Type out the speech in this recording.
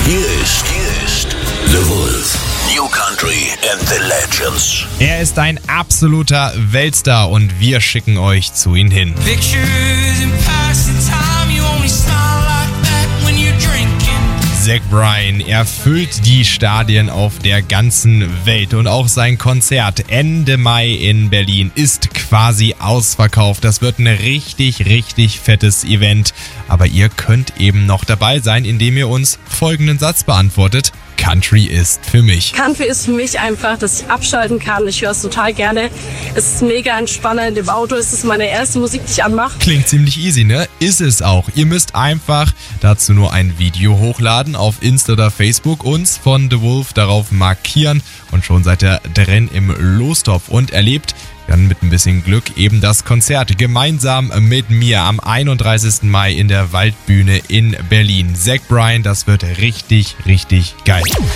Hier ist The Wolf. New Country and the Legends. Er ist ein absoluter Weltstar und wir schicken euch zu ihm hin. Zach Bryan erfüllt die Stadien auf der ganzen Welt und auch sein Konzert Ende Mai in Berlin ist quasi ausverkauft. Das wird ein richtig, richtig fettes Event. Aber ihr könnt eben noch dabei sein, indem ihr uns folgenden Satz beantwortet. Country ist für mich. Country ist für mich einfach, dass ich abschalten kann. Ich höre es total gerne. Es ist mega entspannend. Im Auto ist es meine erste Musik, die ich anmache. Klingt ziemlich easy, ne? Ist es auch. Ihr müsst einfach dazu nur ein Video hochladen auf Insta oder Facebook, uns von The Wolf darauf markieren und schon seid ihr drin im Lostopf und erlebt dann mit ein bisschen Glück eben das Konzert gemeinsam mit mir am 31. Mai in der Waldbühne in Berlin. Zach Bryan, das wird richtig, richtig geil.